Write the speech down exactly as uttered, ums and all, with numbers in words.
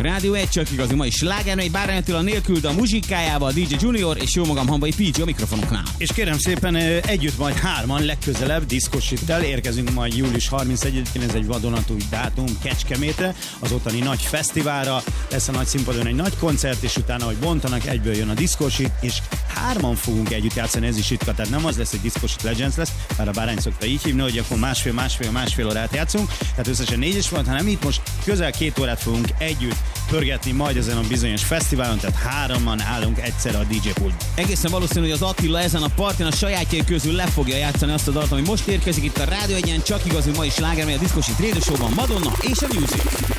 Rádió egy csak igazi mai slágermely, Bárány Attila nélkül, de a muzsikájával dé dzsé Junior és jó magam Hambai pé gé a mikrofonoknál. És kérem szépen együtt majd hárman legközelebb diszkosittel érkezünk majd július harmincegyedikén, ez egy vadonatúj dátum Kecskemétre, az ottani nagy fesztiválra, lesz a nagy színpadon egy nagy koncert, és utána, hogy bontanak, egyből jön a diszkosit, és hárman fogunk együtt játszani, ez is ritka, tehát nem az lesz, hogy Diszkosit Legends lesz, bár a Bárány szokta így hívni, hogy akkor másfél, másfél, másfél órát játszunk, tehát összesen négyes volt, hanem itt most közel két órát fogunk együtt pörgetni majd ezen a bizonyos fesztiválon, tehát háromman állunk egyszerre a dé dzsé pultban. Egészen valószínű, hogy az Attila ezen a partin a sajátjai közül le fogja játszani azt a dalt, ami most érkezik itt a Rádió egyen, csak igazi mai slágermely, a Diszkosit Radio Show-ban, Madonna és a Music.